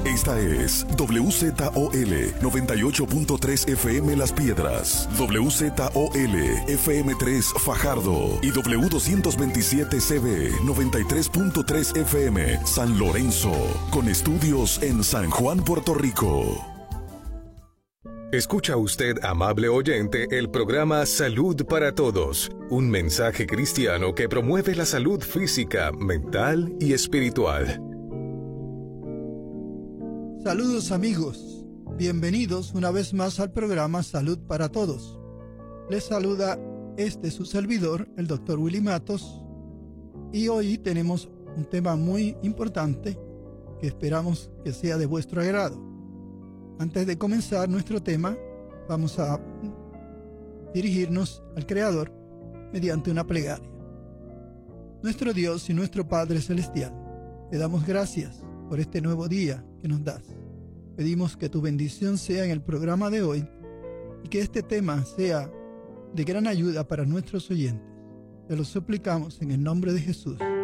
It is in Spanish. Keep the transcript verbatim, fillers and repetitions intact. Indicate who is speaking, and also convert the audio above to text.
Speaker 1: Esta es W Z O L noventa y ocho punto tres F M Las Piedras, W Z O L F M tres Fajardo y W doscientos veintisiete C B noventa y tres punto tres F M San Lorenzo, con estudios en San Juan, Puerto Rico.
Speaker 2: Escucha usted, amable oyente, el programa Salud para Todos, un mensaje cristiano que promueve la salud física, mental y espiritual.
Speaker 3: Saludos amigos, bienvenidos una vez más al programa Salud para Todos. Les saluda este su servidor, el doctor Willy Matos, y hoy tenemos un tema muy importante que esperamos que sea de vuestro agrado. Antes de comenzar nuestro tema, vamos a dirigirnos al Creador mediante una plegaria. Nuestro Dios y nuestro Padre Celestial, te damos gracias por este nuevo día que nos das. Pedimos que tu bendición sea en el programa de hoy y que este tema sea de gran ayuda para nuestros oyentes. Te lo suplicamos en el nombre de Jesús.